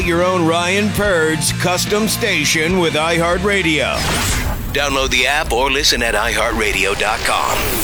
Your own Ryan Purd's custom station with iHeartRadio. Download the app or listen at iHeartRadio.com.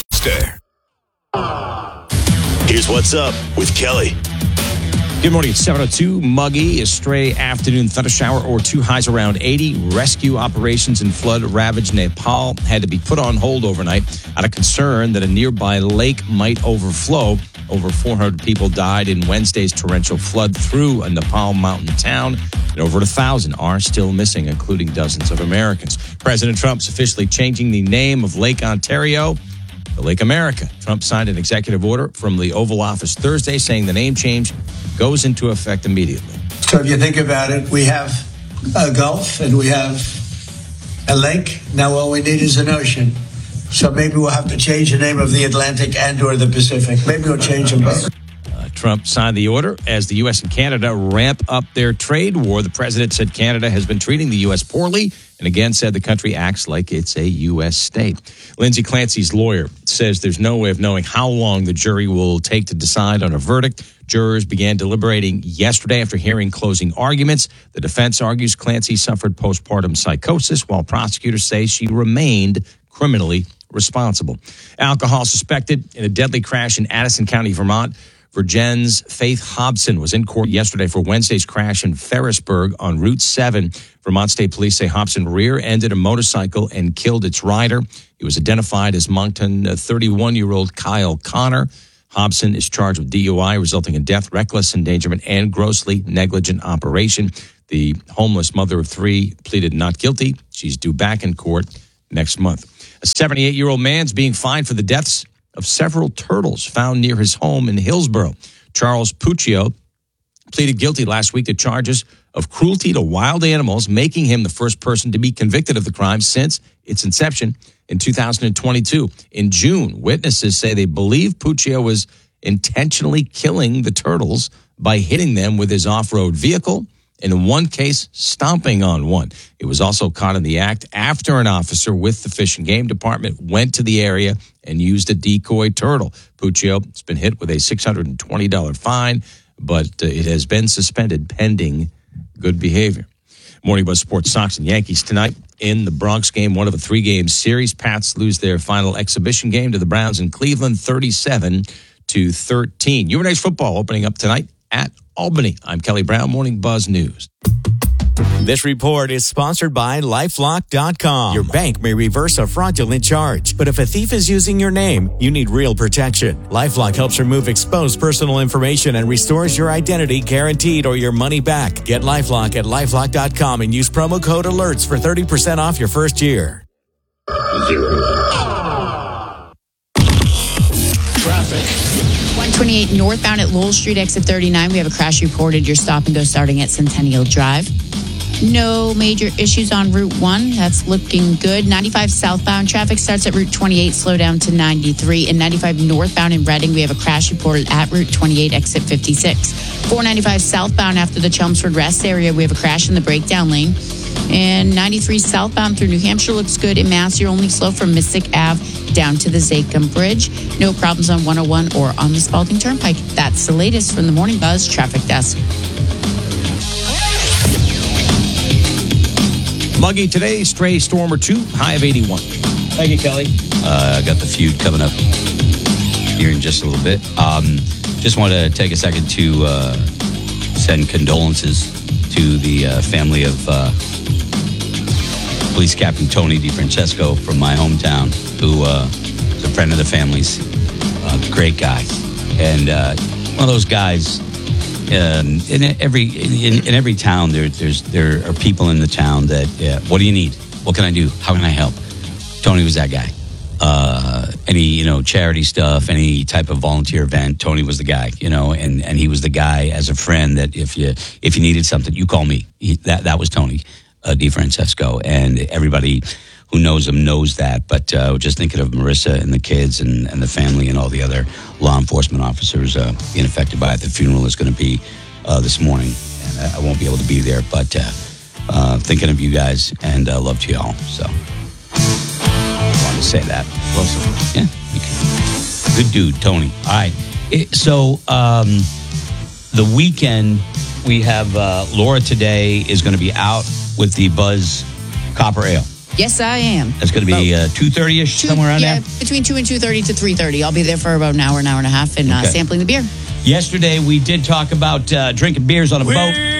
Here's What's Up with Kelly. Good morning. It's 7:02. Muggy, a stray afternoon thunder shower or two, highs around 80. Rescue operations in flood-ravaged Nepal had to be put on hold overnight out of concern that a nearby lake might overflow. Over 400 people died in Wednesday's torrential flood through a Nepal mountain town, and over 1,000 are still missing, including dozens of Americans. President Trump's officially changing the name of Lake Ontario to Lake America. Trump signed an executive order from the Oval Office Thursday saying the name change goes into effect immediately. So if you think about it, we have a Gulf and we have a lake. Now all we need is an ocean. So maybe we'll have to change the name of the Atlantic and or the Pacific. Maybe we'll change them both. Trump signed the order as the U.S. and Canada ramp up their trade war. The president said Canada has been treating the U.S. poorly and again said the country acts like it's a U.S. state. Lindsay Clancy's lawyer says there's no way of knowing how long the jury will take to decide on a verdict. Jurors began deliberating yesterday after hearing closing arguments. The defense argues Clancy suffered postpartum psychosis, while prosecutors say she remained criminally responsible. Alcohol suspected in a deadly crash in Addison County, Vermont. Virgin's Faith Hobson was in court yesterday for Wednesday's crash in Ferrisburg on Route 7. Vermont State Police say Hobson rear-ended a motorcycle and killed its rider. He was identified as Moncton 31-year-old Kyle Connor. Hobson is charged with DUI, resulting in death, reckless endangerment, and grossly negligent operation. The homeless mother of three pleaded not guilty. She's due back in court next month. A 78-year-old man's being fined for the deaths of several turtles found near his home in Hillsborough. Charles Puccio pleaded guilty last week to charges of cruelty to wild animals, making him the first person to be convicted of the crime since its inception in 2022. In June, witnesses say they believe Puccio was intentionally killing the turtles by hitting them with his off-road vehicle, and in one case, stomping on one. It was also caught in the act after an officer with the Fish and Game Department went to the area and used a decoy turtle. Puccio has been hit with a $620 fine, but it has been suspended pending good behavior. Morning Buzz Sports. Sox and Yankees tonight in the Bronx game, one of a three-game series. Pats lose their final exhibition game to the Browns in Cleveland, 37-13. UNH football opening up tonight at Albany. I'm Kelly Brown, Morning Buzz News. This report is sponsored by LifeLock.com. Your bank may reverse a fraudulent charge, but if a thief is using your name, you need real protection. LifeLock helps remove exposed personal information and restores your identity guaranteed or your money back. Get LifeLock at LifeLock.com and use promo code ALERTS for 30% off your first year. Traffic. 128 northbound at Lowell Street, exit 39. We have a crash reported. Your stop and go starting at Centennial Drive. No major issues on Route 1. That's looking good. 95 southbound traffic starts at Route 28, slow down to 93. And 95 northbound in Reading, we have a crash reported at Route 28, exit 56. 495 southbound after the Chelmsford Rest area, we have a crash in the breakdown lane. And 93 southbound through New Hampshire looks good. In Mass, you're only slow from Mystic Ave down to the Zakim Bridge. No problems on 101 or on the Spalding Turnpike. That's the latest from the Morning Buzz Traffic Desk. Muggy today, stray storm or two, high of 81. Thank you, Kelly. I got the feud coming up here in just a little bit. Just want to take a second to send condolences to the family of Police Captain Tony DeFrancesco from my hometown, who is a friend of the family's, great guy, and one of those guys. In every town, there are people in the town that, what do you need? What can I do? How can I help? Tony was that guy. Any charity stuff, any type of volunteer event, Tony was the guy. And he was the guy as a friend that if you needed something, you call me. That was Tony DeFrancesco, and everybody who knows him knows that. But just thinking of Marissa and the kids and the family and all the other law enforcement officers being affected by it. The funeral is going to be this morning, and I won't be able to be there. But thinking of you guys and love to y'all. So I wanted to say that. Yeah, good dude, Tony. All right. So the weekend we have Laura today is going to be out with the Buzz Copper Ale. Yes, I am. That's going to be 2:30ish, somewhere around there? Between 2 and 2:30 to 3:30. I'll be there for about an hour and a half, and sampling the beer. Yesterday, we did talk about drinking beers on a boat.